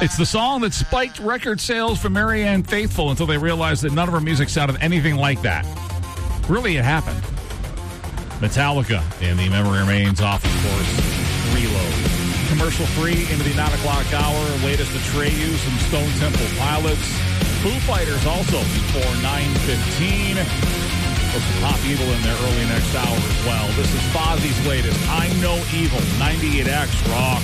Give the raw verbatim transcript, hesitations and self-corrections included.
It's the song that spiked record sales for Marianne Faithfull until they realized that none of her music sounded anything like that. Really, it happened. Metallica in the Memory Remains off, of course. Reload. Commercial free into the nine o'clock hour. Latest Atreyu, some Stone Temple Pilots. Foo Fighters also before nine fifteen. With some Pop Evil in there early next hour as well. This is Fozzie's latest. I'm No Evil, ninety-eight X Rock.